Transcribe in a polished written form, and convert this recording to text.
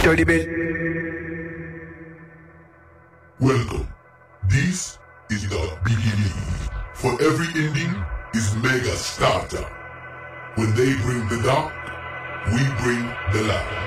Dirty bit. Welcome. This is the beginning. For every ending is mega starter. When they bring the dark, we bring the light.